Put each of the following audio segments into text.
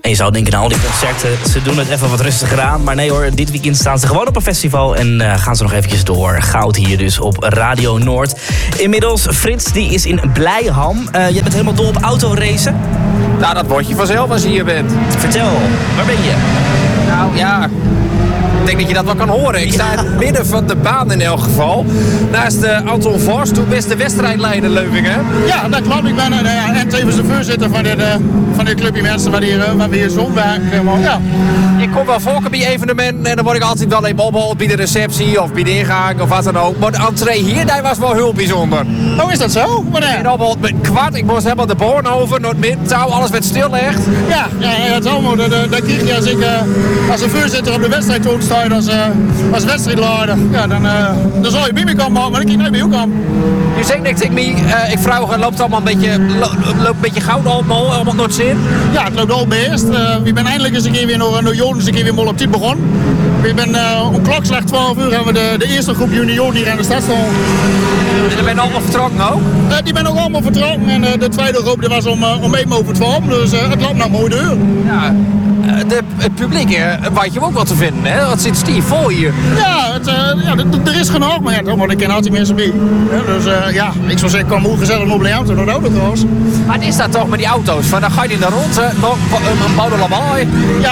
En je zou denken, nou, die concerten, ze doen het even wat rustiger aan. Maar nee hoor, dit weekend staan ze gewoon op een festival en gaan ze nog eventjes door. Goud hier dus op Radio Noord. Inmiddels, Frits, die is in Blijham. Je bent helemaal dol op autoracen. Nou, dat word je vanzelf als je hier bent. Vertel, waar ben je? Nou ja, ik denk dat je dat wel kan horen. Ik sta in het midden van de baan in elk geval. Naast Anton Vos, toen beste wedstrijdleider Leuving, hè? Ja, dat klopt. Ik ben en tevens de voorzitter van dit clubje mensen waar we hier zo werken. Ja. Ik kom wel volken bij evenementen en dan word ik altijd wel even opgehaald bij de receptie of bij de ingang of wat dan ook. Maar de entree hier, daar was wel heel bijzonder. Oh, is dat zo? En opgehaald met kwart, ik moest helemaal de boorn over, naar het midden, alles werd stillegd. Ja, dat is allemaal. Dat krijg je als ik als een voorzitter op de wedstrijd sta als wedstrijdleider. Ja, dan zou je bij me komen, maar ik kijk niet bij jou komen. Je zegt niks, ik vraag, loopt allemaal een beetje goud allemaal naar het zin? Ja, het loopt al best. We zijn eindelijk eens een keer weer door Joden een keer weer mal op tijd begonnen. We zijn om klokslag 12 uur hebben we de eerste groep junioren hier in de stad staan. En die ben allemaal vertrokken ook? Die ben ook allemaal vertrokken en de tweede groep die was om 1 over 12, dus het loopt nog mooi deur. Ja. Het publiek weet je ook wat te vinden, hè? Het zit stief vol hier. Ja, er is genoeg, maar ja, ik ken altijd mensen bij. Ja, dus ik zou zeggen, kom hoe gezellig nog blijven door de auto's. Maar is dat toch met die auto's? Van, dan ga je die naar rond, nog een bouwde lawaai.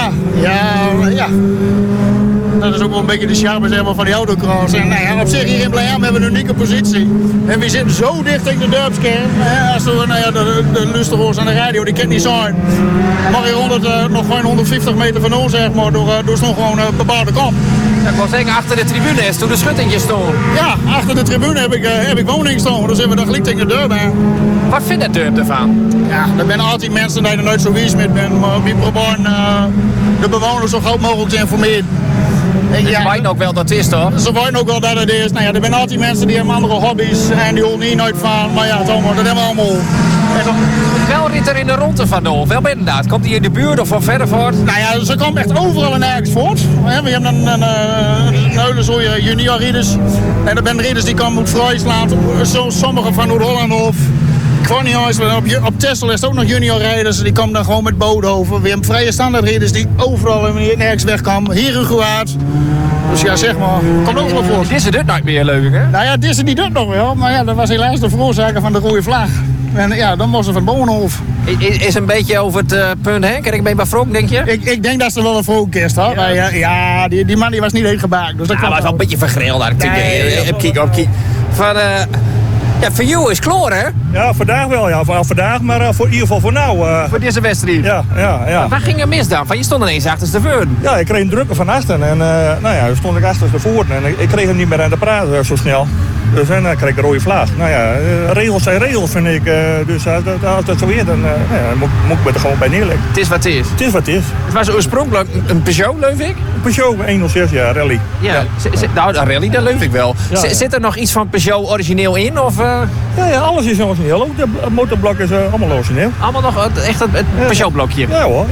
Ja. Dat is ook wel een beetje de charme zeg maar, van die autocross. En nou ja, op zich hier in Blijham hebben we een unieke positie. En we zitten zo dicht tegen de dorpskern. Als de luisteraars aan de radio, die kent niet zijn. Mag je nog gewoon 150 meter van ons, zeg maar, door nog gewoon een bepaalde kop. Ja, ik wou zeggen, achter de tribune is toen de schuttingjes stonden. Ja, achter de tribune heb ik woning staan. Dus hebben we dan gelijk tegen de deur bij. Wat vindt het dorp ervan? Ja, er zijn altijd mensen die er nooit zo wies met zijn. Maar we proberen de bewoners zo gauw mogelijk te informeren. Dus ze weten ook wel dat het is, toch? Ze weten ook wel dat het is. Nou ja, er zijn altijd mensen die hebben andere hobby's en die horen niet nooit van. Maar ja, dat hebben we allemaal. Wel ritter in de ronde van Nol. Wel inderdaad. Komt die in de buurt of van verder voort? Nou ja, ze komt echt overal en nergens voort. We hebben een hele zo'n junior ridders. En er zijn ridders die komen uit Friesland. Sommige van Noord-Holland of Kwanihuis. Op Texel is het ook nog junior rijders. Die komen dan gewoon met boot over. We hebben vrije standaard ridders die overal en nergens wegkomen. Hier in Guaard. Dus ja, zeg maar, komt overal voor. Dit doet nooit meer leuk, hè? Nou ja, dit die doet nog wel. Maar ja, dat was helaas de veroorzaker van de rode vlag. En ja, dan was ze van Boonhof. Is een beetje over het punt, hè? Kijk, ik ben bij Vroek, denk je? Ik denk dat ze wel een Vroek is, hoor. Ja, die man die was niet heet gebaakt. Dus dat was wel een beetje vergrild. Kijk. Van, ja, voor jou is kloor, hè? Ja, vandaag wel. Ja, vandaag, maar voor in ieder geval voor nou. Voor deze wedstrijd? Ja. Waar ging er mis dan? Van, je stond ineens achterstevoren. Ja, ik kreeg een drukker van achteren. En nou ja, stond ik achterstevoren. En ik kreeg hem niet meer aan de praten zo snel. Dus dan kreeg ik een rode vlag. Nou ja, regels zijn regels, vind ik. Dus als dat zo is, dan moet ik me er gewoon bij neerleggen. Het is wat het is? Het is wat het is. Het was oorspronkelijk een Peugeot, leuf ik? Een Peugeot 106, ja, rally. Ja. Nou, een rally, dat leuf ik wel. Ja. Zit er nog iets van Peugeot origineel in? Of, Ja, alles is origineel. Ook het motorblok is allemaal origineel. Allemaal nog echt het Peugeot-blokje? Ja hoor.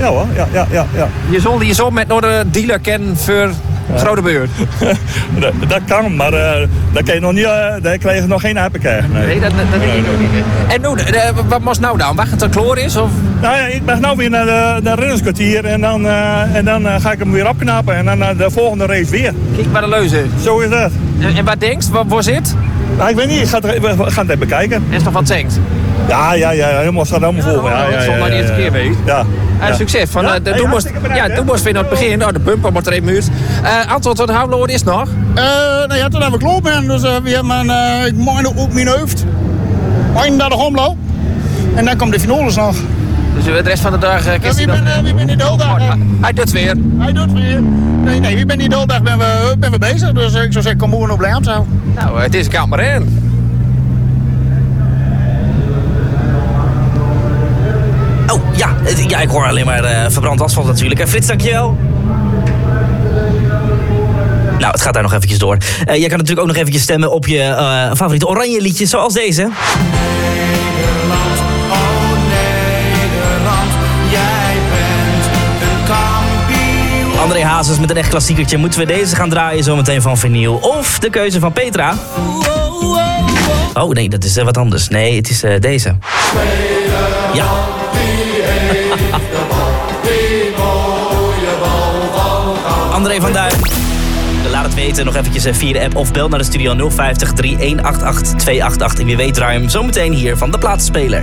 Je zal met nog de dealer kennen voor... Grote beurt. Dat kan, maar daar kan je nog niet, daar krijg je nog geen appen krijgen. Nee, dat weet ik ook niet. En nu, wat moest nou dan? Wacht het er kloor is? Of? Nou ja, ik ben nou weer naar de rennerskwartier en dan ga ik hem weer opknappen en dan de volgende race weer. Kijk waar de leus is. Zo is dat. En wat denkst? Waar zit? Nou, ik weet niet, we gaan het even kijken. Is nog wat tankt? Ja, helemaal staat helemaal vol. Dat zal maar de eerste keer wezen. Ja. Succes. Toen moest weer naar het begin. Nou, de bumper wordt er even muurt. Anton, wat houden is nog? Nou ja, toen hebben we klopt. Dus we hebben ik meen op mijn hoofd. Meen naar de omloop. En dan komt de finales nog. Dus de rest van de dag... wie ben die doldag? Hij doet weer. Nee, wie ben die doldag? Ben we bezig. Dus ik zou zeggen, kom morgen op Blijham zo. Nou, het is kamerijn. Oh, ja, ik hoor alleen maar verbrand asfalt natuurlijk. Frits, dankjewel. Nou, het gaat daar nog eventjes door. Jij kan natuurlijk ook nog eventjes stemmen op je favoriete oranje liedjes, zoals deze. Nederland, oh Nederland, jij bent een kampioen. André Hazes met een echt klassiekertje. Moeten we deze gaan draaien zometeen van vinyl? Of de keuze van Petra? Oh nee, dat is wat anders. Nee, het is deze. Ja. André van Duin. Laat het weten nog eventjes via de app of bel naar de studio 050 3188 288. En wie weet draai hem zometeen hier van de Platenspeler.